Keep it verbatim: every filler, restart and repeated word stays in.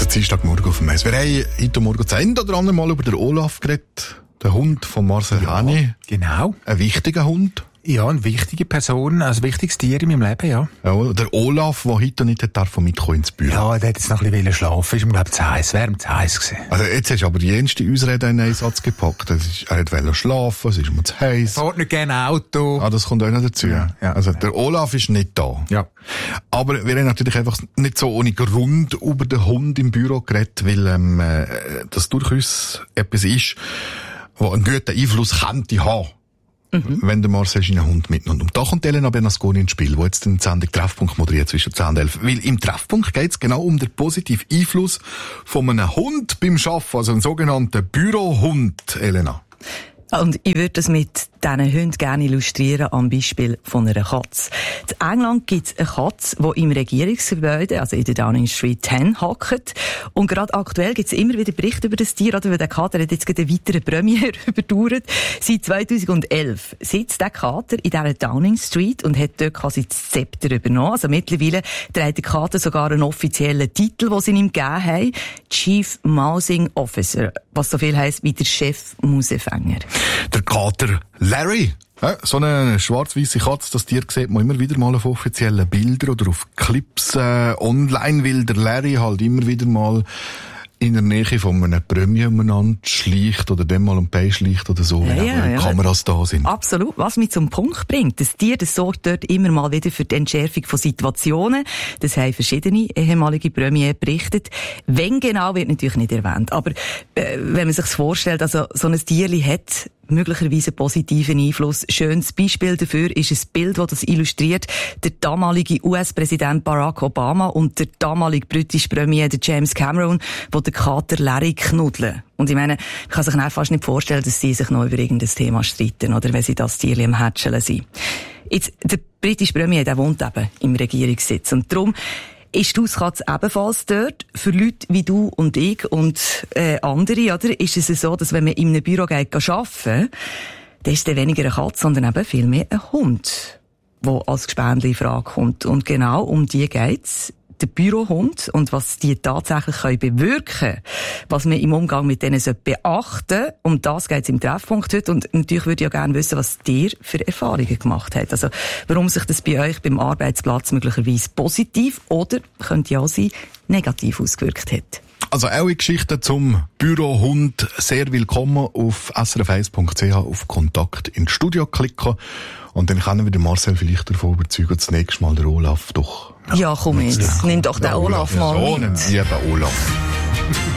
Der Dienstagmorgen auf dem Mess. Wir haben heute Morgen das ein oder andere Mal über den Olaf geredet. Der Hund von Marcel ja, Häni. Genau. Ein wichtiger Hund. Ja, eine wichtige Person, ein wichtiges Tier in meinem Leben, ja. Ja, der Olaf, der heute nicht darf mitkommen ins Büro. Ja, der hat jetzt noch ein bisschen schlafen. Ist ihm, glaube ich, zu heiß. Wäre ihm zu heiß gewesen. Also jetzt hast du aber die jenste Ausrede in einen Satz gepackt. Das ist, er wollte schlafen, es ist ihm zu heiß. Er fährt nicht gerne Auto. Ah, das kommt auch noch dazu. Ja, ja. Also der Olaf ist nicht da. Ja. Aber wir haben natürlich einfach nicht so ohne Grund über den Hund im Büro geredet, weil ähm, äh, das durchaus etwas ist, was einen guten Einfluss könnte haben. Mhm. Wenn der Marcel seinen Hund mitnimmt. Und da kommt Elena Bernasconi ins Spiel, die jetzt den Sendung Treffpunkt moderiert zwischen zehn und elf. Weil im Treffpunkt geht es genau um den positiven Einfluss von einem Hund beim Arbeiten, also einen sogenannten Bürohund, Elena. Und ich würde das mit diesen Hunden gerne illustrieren am Beispiel von einer Katze. In England gibt es eine Katze, die im Regierungsgebäude, also in der Downing Street zehn, hockt. Und gerade aktuell gibt es immer wieder Berichte über das Tier, oder? Weil der Kater hat jetzt gerade eine weitere Premiere überdauert. Seit zweitausendelf sitzt der Kater in dieser Downing Street und hat dort quasi das Zepter übernommen. Also mittlerweile trägt der Kater sogar einen offiziellen Titel, den sie ihm gegeben haben. Chief Mousing Officer. Was so viel heisst wie der Chef-Mausefänger. Der Kater Larry. Ja, so eine schwarz-weisse Katze, das Tier sieht man immer wieder mal auf offiziellen Bildern oder auf Clips äh, online, weil der Larry halt immer wieder mal in der Nähe von einem Premier umeinander schleicht oder dem mal um die schleicht oder so, wenn ja, ja, Kameras da sind. Absolut. Was mich zum Punkt bringt, das Tier, das sorgt dort immer mal wieder für die Entschärfung von Situationen. Das haben verschiedene ehemalige Premier berichtet. Wenn genau, wird natürlich nicht erwähnt. Aber äh, wenn man sich vorstellt, also so ein Tierli hat möglicherweise einen positiven Einfluss. Schönes Beispiel dafür ist ein Bild, das das illustriert. Der damalige U S-Präsident Barack Obama und der damalige britische Premier, der James Cameron, wo der Kater Larry knuddeln. Und ich meine, ich kann sich fast nicht vorstellen, dass sie sich noch über irgendein Thema streiten, oder wenn sie das Tierli am Hätscheln sind. Jetzt, der britische Premier, der wohnt eben im Regierungssitz. Und darum ist die Hauskatze ebenfalls dort? Für Leute wie du und ich und äh, andere, oder? Ist es so, dass wenn man in einem Büro geht arbeiten, dann ist es weniger eine Katze, sondern eben viel mehr ein Hund, der als Gespendli in Frage kommt. Und genau um die geht's. Der Bürohund und was die tatsächlich können bewirken, was man im Umgang mit denen beachten sollte. Um das geht es im Treffpunkt heute. Und natürlich würde ich ja gerne wissen, was ihr für Erfahrungen gemacht habt. Also, warum sich das bei euch beim Arbeitsplatz möglicherweise positiv oder, könnte ja auch sein, negativ ausgewirkt hat. Also eure Geschichte zum Bürohund sehr willkommen auf s r f eins punkt c h auf Kontakt ins Studio klicken und dann können wir den Marcel vielleicht davon überzeugen, das nächste Mal der Olaf doch. Ja, komm jetzt. Nimm doch den Olaf, Olaf mal mit. So einen lieben Olaf.